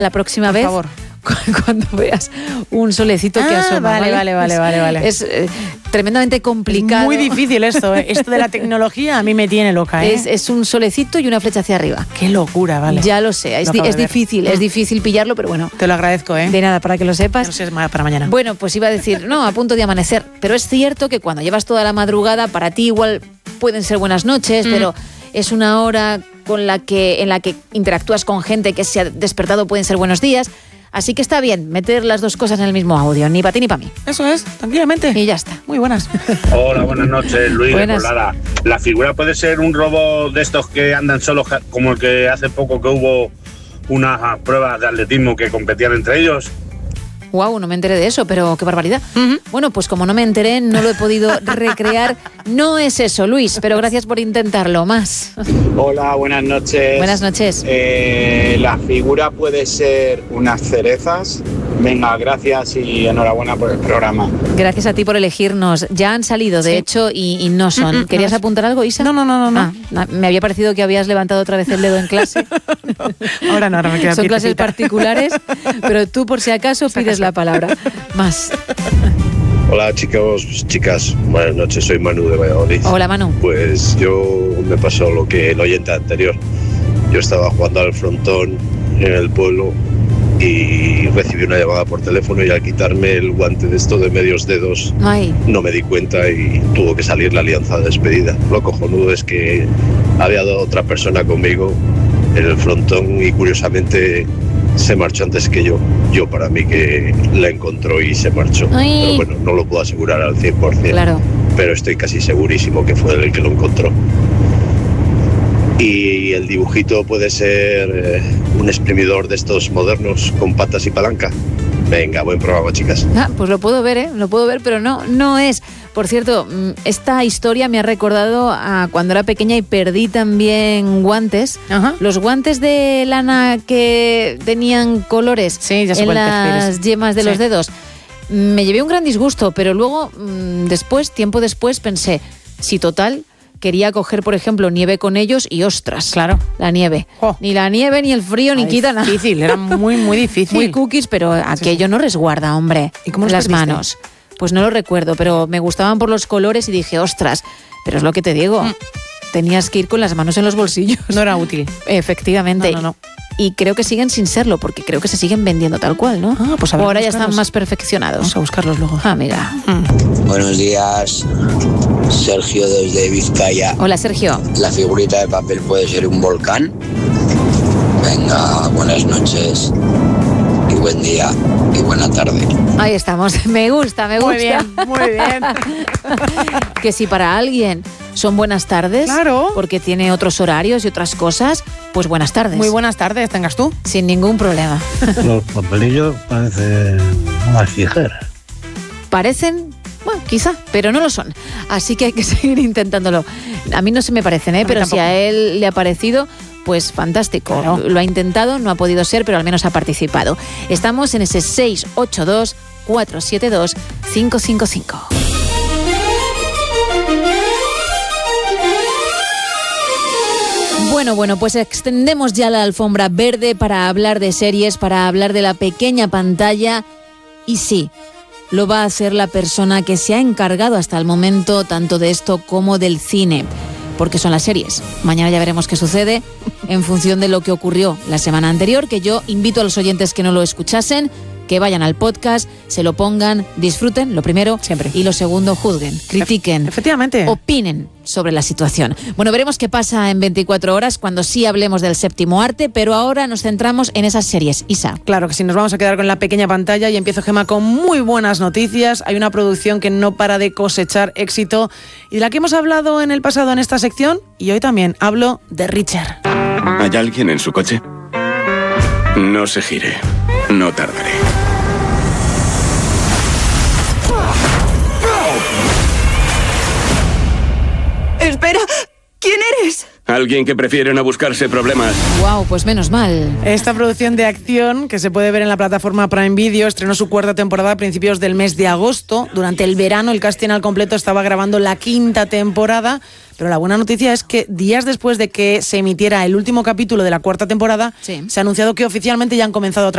la próxima Por vez. favor. Cuando veas un solecito que asoma. Vale. Es tremendamente complicado. Es muy difícil esto, ¿eh? Esto de la tecnología a mí me tiene loca, ¿eh? Es un solecito y una flecha hacia arriba. Qué locura, vale. Ya lo sé, es difícil pillarlo, pero bueno. Te lo agradezco, ¿eh? De nada, para que lo sepas. No sé, es para mañana. Bueno, pues iba a decir, no, a punto de amanecer. Pero es cierto que cuando llevas toda la madrugada, para ti igual pueden ser buenas noches, pero es una hora en la que interactúas con gente que se ha despertado, pueden ser buenos días. Así que está bien meter las dos cosas en el mismo audio, ni para ti ni para mí. Eso es, tranquilamente. Y ya está. Muy buenas. Hola, buenas noches, Luis Buenas. de Colada. La figura puede ser un robot de estos que andan solos, como el que hace poco que hubo unas pruebas de atletismo que competían entre ellos. Guau, no me enteré de eso, pero qué barbaridad. Bueno, pues como no me enteré, no lo he podido recrear. No es eso, Luis, pero gracias por intentarlo. Más. Hola, buenas noches. Buenas noches. La figura puede ser unas cerezas. Venga, gracias y enhorabuena por el programa. Gracias a ti por elegirnos. Ya han salido, de hecho, y no son. ¿Querías apuntar algo, Isa? No. Me había parecido que habías levantado otra vez el dedo en clase. Ahora me queda Son clases quietecita. particulares, pero tú por si acaso pides la palabra. Más. Hola chicos, chicas, buenas noches, soy Manu de Valladolid. Hola, Manu. Pues yo me pasó lo que el oyente anterior. Yo estaba jugando al frontón en el pueblo y recibí una llamada por teléfono y al quitarme el guante de esto de medios dedos Ay. no me di cuenta y tuvo que salir la alianza de despedida. Lo cojonudo es que había otra persona conmigo en el frontón y curiosamente se marchó antes que yo. Yo para mí que la encontró y se marchó. Ay. Pero bueno, no lo puedo asegurar al 100%. Claro. Pero estoy casi segurísimo que fue él el que lo encontró. Y el dibujito puede ser un exprimidor de estos modernos con patas y palanca. Venga, buen programa, chicas. Pues lo puedo ver, lo puedo ver, pero no es. Por cierto, esta historia me ha recordado a cuando era pequeña y perdí también guantes. Ajá. Los guantes de lana que tenían colores Sí, ya sé en cuál te refieres. las yemas de Sí. los dedos. Me llevé un gran disgusto, pero luego, tiempo después, pensé, si total, quería coger, por ejemplo, nieve con ellos y ostras, Claro. la nieve. Jo. Ni la nieve, ni el frío, ni quita nada. Difícil, era muy difícil. Muy cookies, pero aquello no resguarda, hombre. ¿Y cómo los las perdiste? manos? Pues no lo recuerdo, pero me gustaban por los colores y dije, ostras, pero es lo que te digo. Tenías que ir con las manos en los bolsillos. No era útil. Efectivamente. No. Y creo que siguen sin serlo, porque creo que se siguen vendiendo tal cual, ¿no? Ah, pues habrá que ahora ya buscarlos. están más perfeccionados. Vamos a buscarlos luego. Ah, mira. Buenos días, Sergio desde Vizcaya. Hola, Sergio. ¿La figurita de papel puede ser un volcán? Venga, buenas noches y buen día y buena tarde. Ahí estamos. Me gusta. Muy bien. Que si para alguien son buenas tardes, Claro. porque tiene otros horarios y otras cosas, pues buenas tardes. Muy buenas tardes, tengas tú. Sin ningún problema. Los papelillos parecen unas tijeras. Parecen, bueno, quizá, pero no lo son. Así que hay que seguir intentándolo. A mí no se me parecen, mí pero si tampoco. a él le ha parecido, pues fantástico. Claro. Lo ha intentado, no ha podido ser, pero al menos ha participado. Estamos en ese 682-472-555. Bueno, pues extendemos ya la alfombra verde para hablar de series, para hablar de la pequeña pantalla. Y sí, lo va a hacer la persona que se ha encargado hasta el momento tanto de esto como del cine, porque son las series. Mañana ya veremos qué sucede en función de lo que ocurrió la semana anterior, que yo invito a los oyentes que no lo escuchasen, que vayan al podcast, se lo pongan, disfruten, lo primero, Siempre. y lo segundo, juzguen, critiquen, Efectivamente. opinen sobre la situación. Bueno, veremos qué pasa en 24 horas cuando sí hablemos del séptimo arte, pero ahora nos centramos en esas series. Isa. Claro que sí, nos vamos a quedar con la pequeña pantalla y empiezo, Gemma, con muy buenas noticias. Hay una producción que no para de cosechar éxito y de la que hemos hablado en el pasado en esta sección y hoy también hablo de Richard. ¿Hay alguien en su coche? No se gire. No tardaré. Espera, ¿quién eres? Alguien que prefiere no buscarse problemas. Wow, pues menos mal. Esta producción de acción, que se puede ver en la plataforma Prime Video, estrenó su cuarta temporada a principios del mes de agosto. Durante el verano, el casting al completo estaba grabando la quinta temporada, pero la buena noticia es que días después de que se emitiera el último capítulo de la cuarta temporada, Sí. se ha anunciado que oficialmente ya han comenzado a